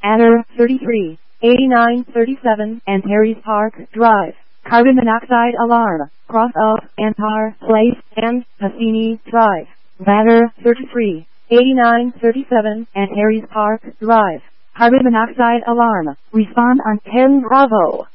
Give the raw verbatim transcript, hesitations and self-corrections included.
Adder thirty-three, eighty-nine thirty-seven Antares Park Drive. Carbon monoxide alarm. Cross of Antar Place and Cassini Drive. Ladder thirty-three, eighty-nine thirty-seven Antares Park Drive. Carbon monoxide alarm. Respond on ten Bravo.